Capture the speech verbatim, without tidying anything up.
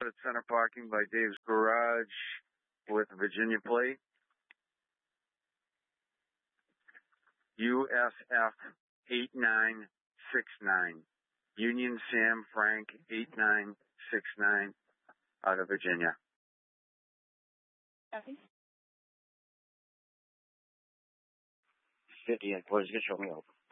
at center parking by Dave's Garage with Virginia plate. U S F eight nine six nine. Union Sam Frank eight nine six nine out of Virginia. Okay. fifty and boys, get show me over.